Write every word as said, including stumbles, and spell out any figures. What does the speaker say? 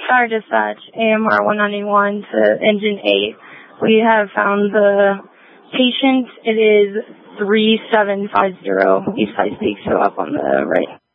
Fire dispatch, A M R one ninety-one to engine eight. We have found the patient. It is three seven five zero East Side Peak, so up on the right.